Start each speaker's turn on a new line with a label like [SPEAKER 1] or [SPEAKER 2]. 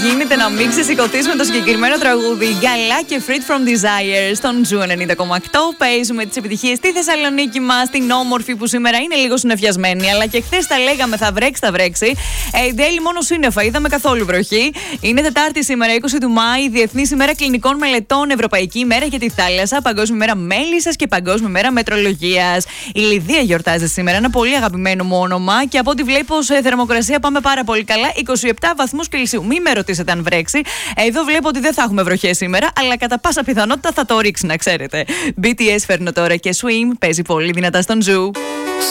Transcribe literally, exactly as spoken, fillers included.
[SPEAKER 1] γίνεται να μην ξεσηκωθείς με το συγκεκριμένο τραγούδι. Γκαλά και Freed from Desire στον Ζου ενενήντα κόμμα οκτώ. Παίζουμε τις επιτυχίες στη Θεσσαλονίκη μας, την όμορφη που σήμερα είναι λίγο συννεφιασμένη. Αλλά και χθες τα λέγαμε θα βρέξει, θα βρέξει. Ε, daily μόνο σύννεφα, είδαμε καθόλου βροχή. Είναι Τετάρτη σήμερα, είκοσι του Μάη, Διεθνής ημέρα κλινικών μελετών, Ευρωπαϊκή ημέρα για τη θάλασσα, Παγκόσμια ημέρα μέλισσας και Παγκόσμια ημέρα μετρολογίας. Η Λιδία γιορτάζει σήμερα, ένα πολύ αγαπημένο μου όνομα και από ό,τι βλέπω σε θερμοκρασία πάμε πάρα πολύ καλά. είκοσι επτά βαθμούς Κελσίου. Μην με ρωτήσετε αν βρέξει. Εδώ βλέπω ότι δεν θα έχουμε βροχές σήμερα, αλλά κατά πάσα πιθανότητα θα το ρίξει, να ξέρετε. μπι τι ες φέρνω τώρα και Swim παίζει πολύ δυνατά στον Ζου.